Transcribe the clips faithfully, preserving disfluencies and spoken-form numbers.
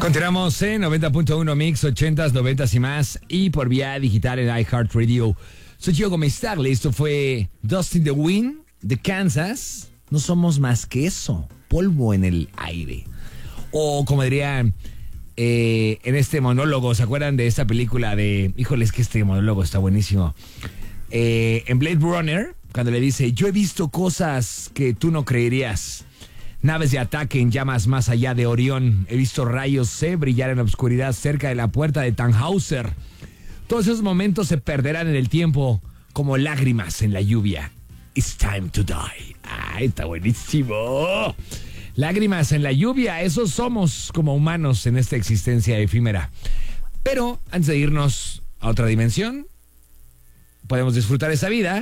Continuamos en noventa punto uno Mix, ochentas, noventas y más, y por vía digital en iHeartRadio. Soy Gio Gómez Tagle, esto fue Dust in the Wind de Kansas. No somos más que eso, polvo en el aire. O como dirían eh, en este monólogo, ¿se acuerdan de esta película de... Híjole, es que este monólogo está buenísimo. Eh, en Blade Runner, cuando le dice, yo he visto cosas que tú no creerías. Naves de ataque en llamas más allá de Orión. He visto rayos C brillar en la oscuridad cerca de la puerta de Tannhauser. Todos esos momentos se perderán en el tiempo como lágrimas en la lluvia. It's time to die. ¡Ay, está buenísimo! Lágrimas en la lluvia, esos somos como humanos en esta existencia efímera. Pero antes de irnos a otra dimensión, podemos disfrutar esa vida.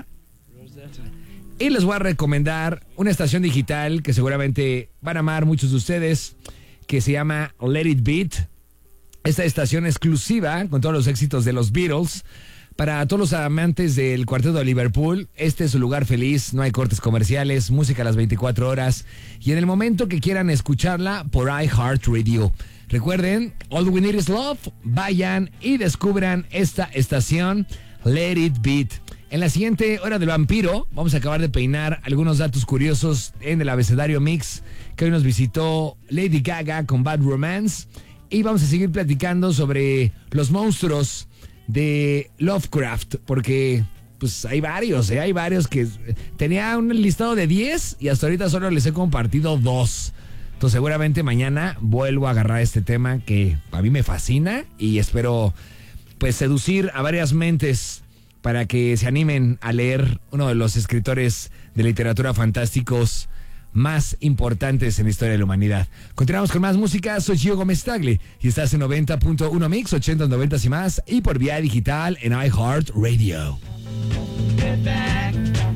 Y les voy a recomendar una estación digital que seguramente van a amar muchos de ustedes, que se llama Let It Beat. Esta estación exclusiva con todos los éxitos de los Beatles. Para todos los amantes del Cuarteto de Liverpool, este es su lugar feliz, no hay cortes comerciales, música a las veinticuatro horas y en el momento que quieran escucharla por iHeartRadio. Recuerden, All We Need Is Love, vayan y descubran esta estación, Let It Beat. En la siguiente hora del vampiro vamos a acabar de peinar algunos datos curiosos en el abecedario Mix que hoy nos visitó Lady Gaga con Bad Romance y vamos a seguir platicando sobre los monstruos de Lovecraft, porque pues hay varios, ¿eh? Hay varios que tenía un listado de diez y hasta ahorita solo les he compartido dos. Entonces seguramente mañana vuelvo a agarrar este tema que a mí me fascina y espero pues seducir a varias mentes para que se animen a leer uno de los escritores de literatura fantásticos más importantes en la historia de la humanidad. Continuamos con más música, soy Gio Gómez Tagle y estás en noventa punto uno Mix, ochentas, noventas y más y por vía digital en iHeartRadio. Get back,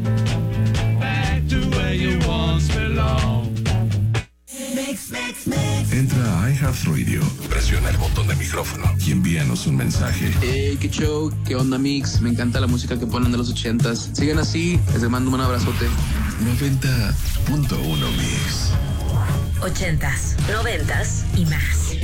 back to where you once belonged. Mix, mix, mix. Entra a iHeartRadio, presiona el botón de micrófono y envíanos un mensaje. Hey, qué show, qué onda Mix, me encanta la música que ponen de los ochentas. Sigan así, les mando un abrazote. noventa punto uno Mix. Ochentas, noventas y más.